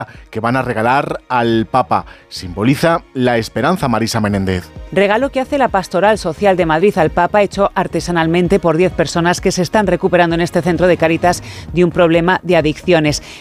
que van a regalar al Papa. Simboliza la esperanza, Marisa Menéndez. Regalo que hace la Pastoral Social de Madrid al Papa, hecho artesanalmente por 10 personas que se están recuperando en este centro de Cáritas de un problema de adicciones.